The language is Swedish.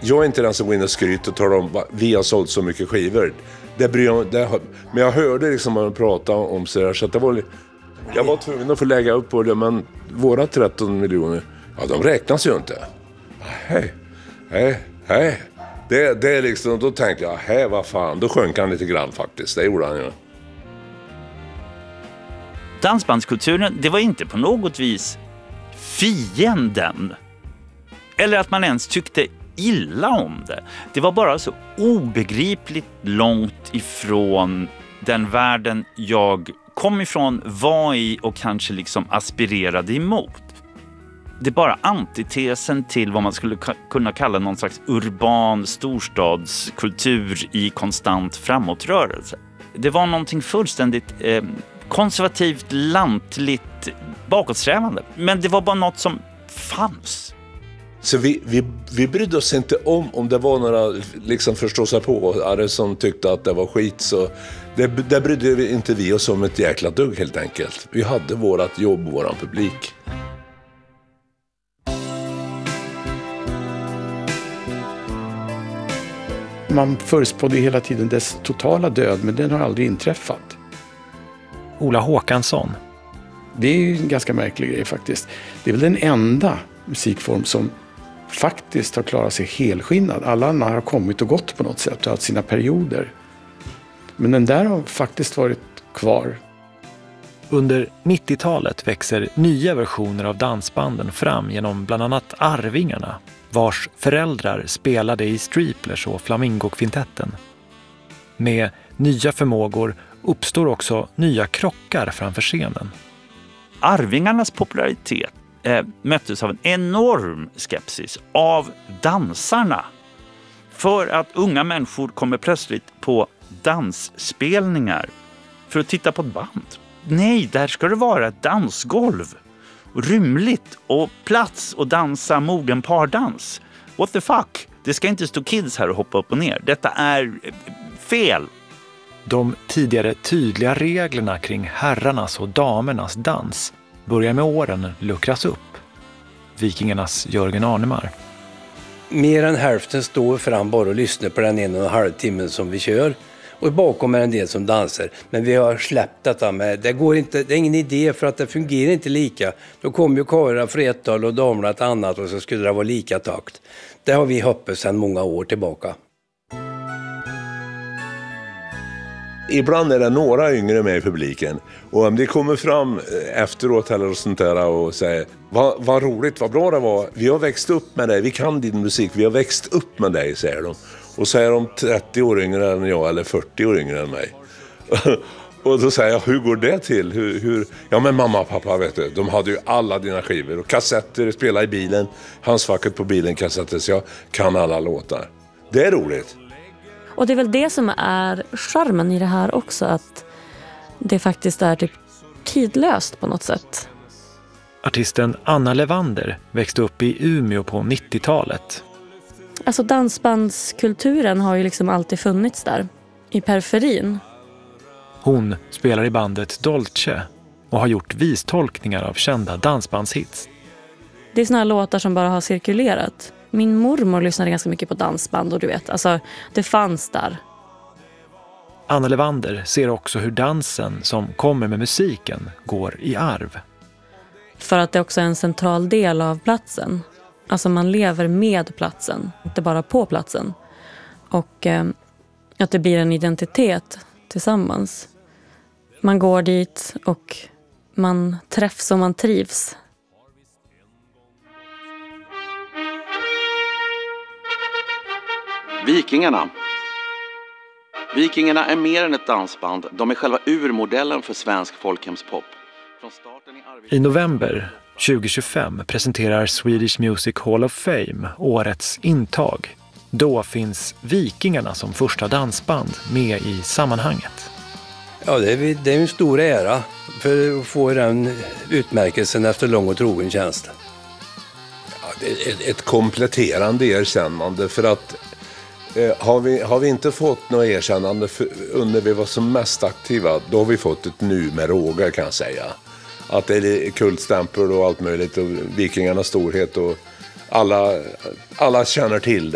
Jag är inte den som går in och skryter och talar om vi har sålt så mycket skivor. Men jag hörde liksom man prata om så där, så att jag var tvungen att få lägga upp på det, men våra 13 miljoner, ja, de räknas ju inte. Hej. Det är liksom, då tänkte jag, hej vad fan, då sjönk han lite grann faktiskt, det gjorde han ju. Dansbandskulturen, det var inte på något vis fienden. Eller att man ens tyckte illa om det. Det var bara så obegripligt långt ifrån den världen jag kom ifrån, var i och kanske liksom aspirerade emot. Det är bara antitesen till vad man skulle kunna kalla någon slags urban storstadskultur i konstant framåtrörelse. Det var någonting fullständigt konservativt, lantligt, bakåtsträvande. Men det var bara något som fanns. Så vi brydde oss inte om det var några liksom förståsa på som tyckte att det var skit, så det brydde inte vi oss om ett jäkla dugg helt enkelt. Vi hade vårat jobb, våran publik. Man förutspådde hela tiden dess totala död, men den har aldrig inträffat. Ola Håkansson. Det är ju en ganska märklig grej faktiskt. Det är väl den enda musikform som faktiskt har klarat sig helskinnad. Alla andra har kommit och gått på något sätt och haft sina perioder. Men den där har faktiskt varit kvar. Under 90-talet växer nya versioner av dansbanden fram genom bland annat Arvingarna, vars föräldrar spelade i Striplers och Flamingo-kvintetten. Med nya förmågor uppstår också nya krockar framför scenen. Arvingarnas popularitet möttes av en enorm skepsis av dansarna. För att unga människor kommer plötsligt på dansspelningar för att titta på ett band. Nej, där ska det vara ett dansgolv. Rymligt och plats att dansa mogen pardans. What the fuck? Det ska inte stå kids här och hoppa upp och ner. Detta är fel. De tidigare tydliga reglerna kring herrarnas och damernas dans börjar med åren luckras upp. Vikingarnas Jörgen Arnemar. Mer än hälften står fram bara och lyssnar på den 1,5 timmen som vi kör. Och bakom är en del som dansar. Men vi har släppt detta med, det är ingen idé för att det fungerar inte lika. Då kommer ju karlarna för ett håll och damerna ett annat och så skulle det vara lika takt. Det har vi hoppat sedan många år tillbaka. Ibland är det några yngre med i publiken. Och om det kommer fram efteråt eller sånt där och säger vad roligt, vad bra det var. Vi har växt upp med dig, vi kan din musik, vi har växt upp med dig, säger de. Och så är de 30 år yngre än jag eller 40 år yngre än mig. Och då säger jag, hur går det till? Hur? Ja, men mamma och pappa, vet du, de hade ju alla dina skivor. Och kassetter, spela i bilen, handskfacket på bilen, kassetter, så jag kan alla låtar. Det är roligt. Och det är väl det som är charmen i det här också, att det faktiskt är typ tidlöst på något sätt. Artisten Anna Levander växte upp i Umeå på 90-talet. Alltså dansbandskulturen har ju liksom alltid funnits där, i periferin. Hon spelar i bandet Dolce och har gjort vistolkningar av kända dansbandshits. Det är såna här låtar som bara har cirkulerat. Min mormor lyssnade ganska mycket på dansband och du vet, alltså det fanns där. Anna Levander ser också hur dansen som kommer med musiken går i arv. För att det också är en central del av platsen. Alltså man lever med platsen, inte bara på platsen. Och att det blir en identitet tillsammans. Man går dit och man träffs och man trivs. Vikingarna. Vikingarna är mer än ett dansband. De är själva urmodellen för svensk folkhemspop. I november 2025 presenterar Swedish Music Hall of Fame årets intag. Då finns Vikingarna som första dansband med i sammanhanget. Ja, det är en stor ära för att få den utmärkelsen efter lång och trogen tjänst. Ja, det är ett kompletterande erkännande, för att har vi inte fått något erkännande under vi var som mest aktiva, då har vi fått ett nu med råga, kan jag säga. Att det är kultstämpel och allt möjligt och Vikingarnas storhet och alla känner till det.